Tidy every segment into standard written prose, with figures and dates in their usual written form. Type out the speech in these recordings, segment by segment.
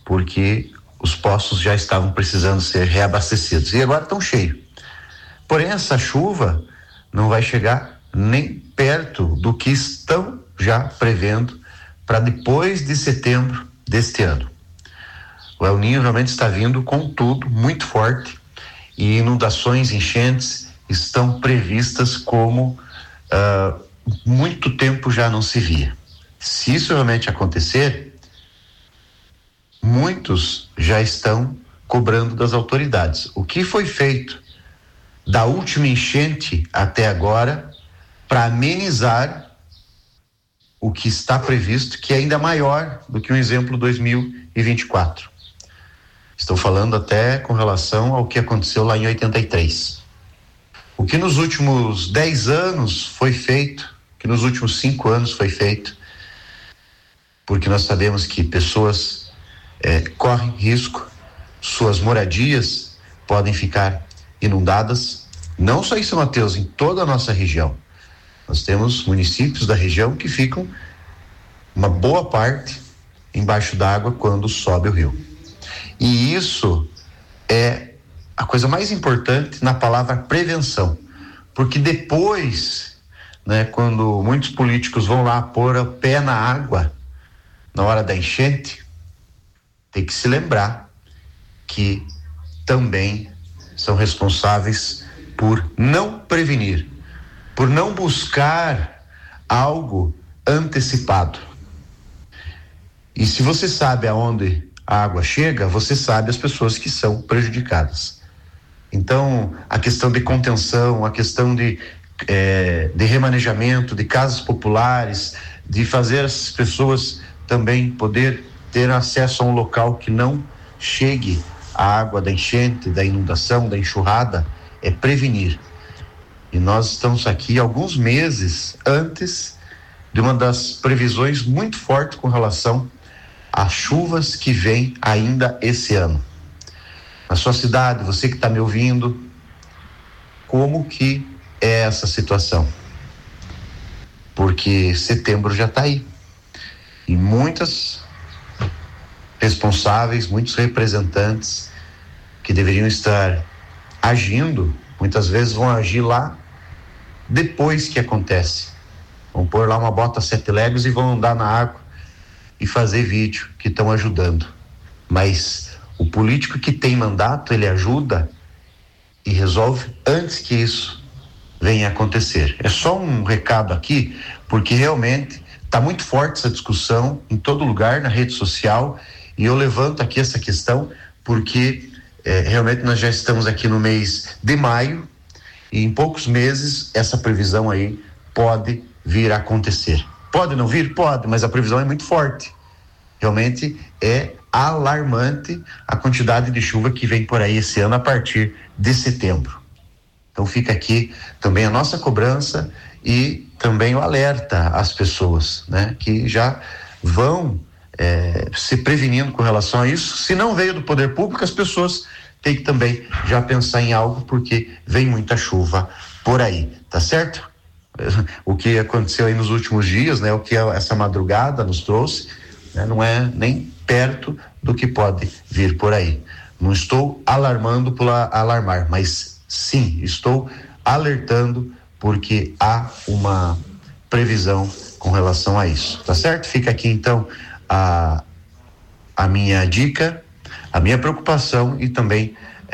porque os poços já estavam precisando ser reabastecidos e agora estão cheios. Porém, essa chuva não vai chegar nem perto do que estão já prevendo para depois de setembro deste ano. O El Niño realmente está vindo com tudo, muito forte, e inundações, enchentes estão previstas como muito tempo já não se via. Se isso realmente acontecer, muitos já estão cobrando das autoridades. O que foi feito da última enchente até agora para amenizar o que está previsto, que é ainda maior do que um exemplo 2024. Estou falando até com relação ao que aconteceu lá em 83. O que nos últimos 10 anos foi feito, que nos últimos 5 anos foi feito, porque nós sabemos que pessoas correm risco, suas moradias podem ficar inundadas, não só em São Mateus, em toda a nossa região. Nós temos municípios da região que ficam uma boa parte embaixo d'água quando sobe o rio. E isso é a coisa mais importante na palavra prevenção, porque depois, quando muitos políticos vão lá pôr o pé na água na hora da enchente, tem que se lembrar que também são responsáveis por não prevenir, por não buscar algo antecipado. E se você sabe aonde a água chega, você sabe as pessoas que são prejudicadas. Então, a questão de contenção, a questão de remanejamento de casas populares, de fazer essas pessoas também poder ter acesso a um local que não chegue a água da enchente, da inundação, da enxurrada, é prevenir. E nós estamos aqui alguns meses antes de uma das previsões muito fortes com relação às chuvas que vêm ainda esse ano. Na sua cidade, você que está me ouvindo, como que é essa situação? Porque setembro já está aí. E muitas responsáveis, muitos representantes que deveriam estar agindo, muitas vezes vão agir lá depois que acontece. Vão pôr lá uma bota 7 legos e vão andar na água e fazer vídeo que estão ajudando. Mas o político que tem mandato, ele ajuda e resolve antes que isso venha a acontecer. É só um recado aqui, porque realmente está muito forte essa discussão em todo lugar, na rede social, e eu levanto aqui essa questão porque realmente nós já estamos aqui no mês de maio e em poucos meses essa previsão aí pode vir a acontecer. Pode não vir? Pode, mas a previsão é muito forte. Realmente é alarmante a quantidade de chuva que vem por aí esse ano a partir de setembro. Então fica aqui também a nossa cobrança e também o alerta às pessoas, que já vão se prevenindo com relação a isso. Se não veio do poder público, as pessoas têm que também já pensar em algo, porque vem muita chuva por aí, tá certo? O que aconteceu aí nos últimos dias, o que essa madrugada nos trouxe, não é nem perto do que pode vir por aí. Não estou alarmando por alarmar, mas sim, estou alertando porque há uma previsão com relação a isso, tá certo? Fica aqui então a minha dica, a minha preocupação e também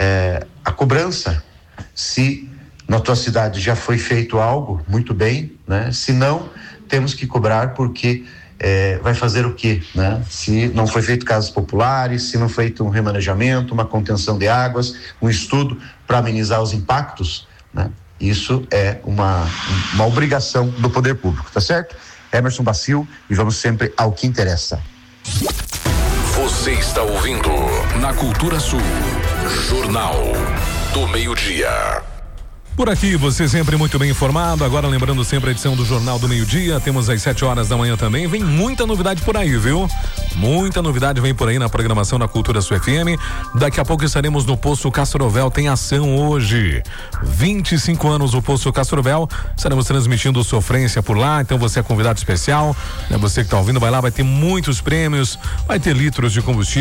a cobrança. Se na tua cidade já foi feito algo, muito bem, se não, temos que cobrar, porque vai fazer o quê, Se não foi feito casas populares, se não foi feito um remanejamento, uma contenção de águas, um estudo para amenizar os impactos, isso é uma obrigação do poder público, tá certo? Emerson Bacil, e vamos sempre ao que interessa. Você está ouvindo na Cultura Sul, Jornal do Meio-Dia. Por aqui, você sempre muito bem informado. Agora, lembrando sempre a edição do Jornal do Meio-Dia. Temos às 7 horas da manhã também. Vem muita novidade por aí, viu? Muita novidade vem por aí na programação da Cultura Sul FM. Daqui a pouco estaremos no Poço Castrovel. Tem ação hoje. 25 anos o Poço Castrovel. Estaremos transmitindo Sofrência por lá. Então você é convidado especial. Você que está ouvindo, vai lá, vai ter muitos prêmios. Vai ter litros de combustível.